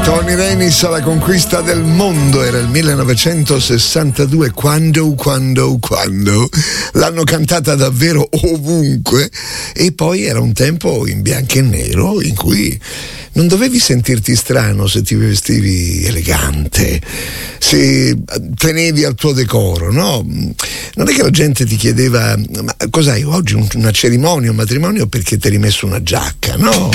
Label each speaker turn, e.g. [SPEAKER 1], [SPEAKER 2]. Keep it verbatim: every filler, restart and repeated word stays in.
[SPEAKER 1] Tony Renis alla conquista del mondo, era il millenovecentosessantadue, quando, quando, quando l'hanno cantata davvero ovunque. E poi era un tempo in bianco e nero in cui non dovevi sentirti strano se ti vestivi elegante, se tenevi al tuo decoro, no? Non è che la gente ti chiedeva: ma cos'hai oggi, una cerimonia, un matrimonio, perché ti hai rimesso una giacca? No,